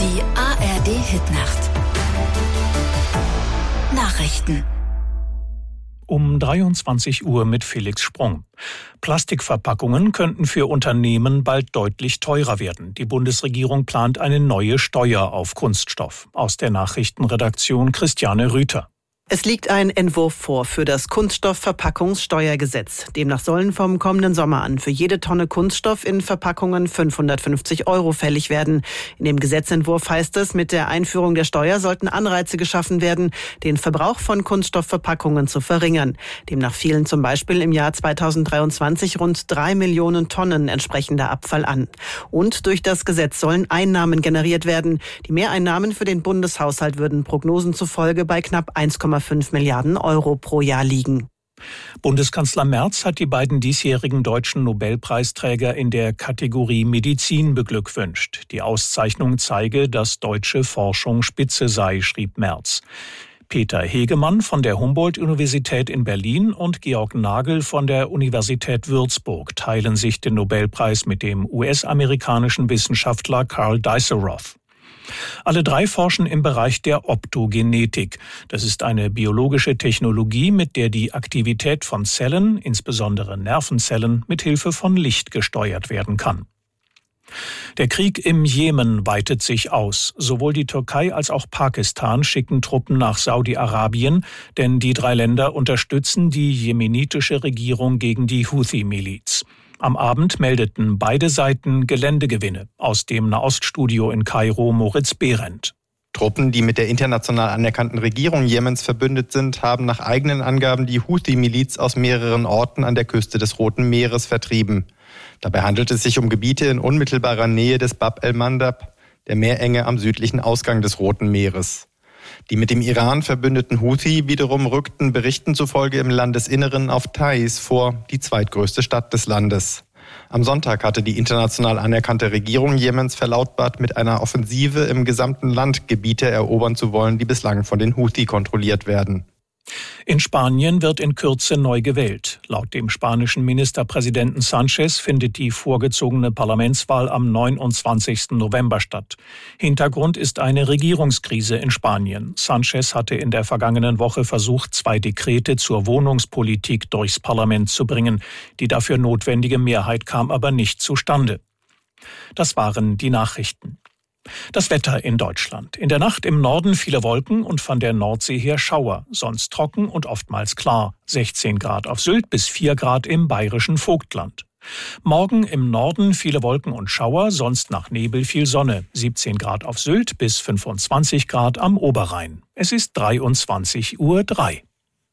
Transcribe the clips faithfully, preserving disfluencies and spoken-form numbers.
Die A R D-Hitnacht. Nachrichten. Um dreiundzwanzig Uhr mit Felix Sprung. Plastikverpackungen könnten für Unternehmen bald deutlich teurer werden. Die Bundesregierung plant eine neue Steuer auf Kunststoff. Aus der Nachrichtenredaktion Christiane Rüther. Es liegt ein Entwurf vor für das Kunststoffverpackungssteuergesetz. Demnach sollen vom kommenden Sommer an für jede Tonne Kunststoff in Verpackungen fünfhundertfünfzig Euro fällig werden. In dem Gesetzentwurf heißt es, mit der Einführung der Steuer sollten Anreize geschaffen werden, den Verbrauch von Kunststoffverpackungen zu verringern. Demnach fielen zum Beispiel im Jahr zweitausenddreiundzwanzig rund drei Millionen Tonnen entsprechender Abfall an. Und durch das Gesetz sollen Einnahmen generiert werden. Die Mehreinnahmen für den Bundeshaushalt würden Prognosen zufolge bei knapp eins Komma fünf Milliarden Euro pro Jahr liegen. Bundeskanzler Merz hat die beiden diesjährigen deutschen Nobelpreisträger in der Kategorie Medizin beglückwünscht. Die Auszeichnung zeige, dass deutsche Forschung Spitze sei, schrieb Merz. Peter Hegemann von der Humboldt-Universität in Berlin und Georg Nagel von der Universität Würzburg teilen sich den Nobelpreis mit dem U S-amerikanischen Wissenschaftler Carl Dieselroth. Alle drei forschen im Bereich der Optogenetik. Das ist eine biologische Technologie, mit der die Aktivität von Zellen, insbesondere Nervenzellen, mit Hilfe von Licht gesteuert werden kann. Der Krieg im Jemen weitet sich aus. Sowohl die Türkei als auch Pakistan schicken Truppen nach Saudi-Arabien, denn die drei Länder unterstützen die jemenitische Regierung gegen die Houthi-Miliz. Am Abend meldeten beide Seiten Geländegewinne. Aus dem Nahoststudio in Kairo Moritz Behrendt. Truppen, die mit der international anerkannten Regierung Jemens verbündet sind, haben nach eigenen Angaben die Houthi-Miliz aus mehreren Orten an der Küste des Roten Meeres vertrieben. Dabei handelt es sich um Gebiete in unmittelbarer Nähe des Bab el-Mandab, der Meerenge am südlichen Ausgang des Roten Meeres. Die mit dem Iran verbündeten Houthi wiederum rückten Berichten zufolge im Landesinneren auf Taiz vor, die zweitgrößte Stadt des Landes. Am Sonntag hatte die international anerkannte Regierung Jemens verlautbart, mit einer Offensive im gesamten Land Gebiete erobern zu wollen, die bislang von den Houthi kontrolliert werden. In Spanien wird in Kürze neu gewählt. Laut dem spanischen Ministerpräsidenten Sánchez findet die vorgezogene Parlamentswahl am neunundzwanzigsten November statt. Hintergrund ist eine Regierungskrise in Spanien. Sánchez hatte in der vergangenen Woche versucht, zwei Dekrete zur Wohnungspolitik durchs Parlament zu bringen. Die dafür notwendige Mehrheit kam aber nicht zustande. Das waren die Nachrichten. Das Wetter in Deutschland. In der Nacht im Norden viele Wolken und von der Nordsee her Schauer. Sonst trocken und oftmals klar. sechzehn Grad auf Sylt bis vier Grad im bayerischen Vogtland. Morgen im Norden viele Wolken und Schauer, sonst nach Nebel viel Sonne. siebzehn Grad auf Sylt bis fünfundzwanzig Grad am Oberrhein. Es ist dreiundzwanzig Uhr drei.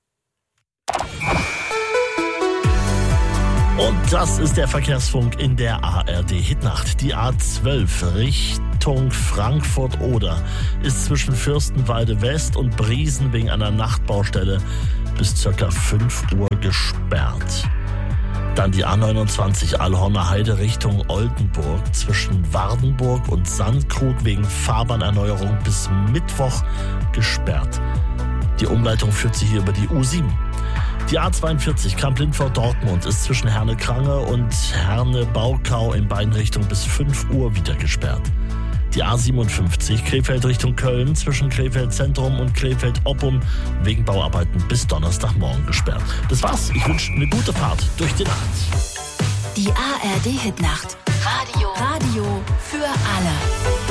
Und das ist der Verkehrsfunk in der A R D-Hitnacht. Die A zwölf Richtung Frankfurt-Oder ist zwischen Fürstenwalde West und Briesen wegen einer Nachtbaustelle bis ca. fünf Uhr gesperrt. Dann die A neunundzwanzig Allhorner Heide Richtung Oldenburg zwischen Wardenburg und Sandkrug wegen Fahrbahnerneuerung bis Mittwoch gesperrt. Die Umleitung führt sie hier über die U sieben. Die A zweiundvierzig Kamp-Lindfort-Dortmund ist zwischen Herne-Krange und Herne-Baukau in beiden Richtungen bis fünf Uhr wieder gesperrt. Die A siebenundfünfzig Krefeld Richtung Köln zwischen Krefeld Zentrum und Krefeld Oppum wegen Bauarbeiten bis Donnerstagmorgen gesperrt. Das war's. Ich wünsche eine gute Fahrt durch die Nacht. Die A R D-Hitnacht. Radio. Radio für alle.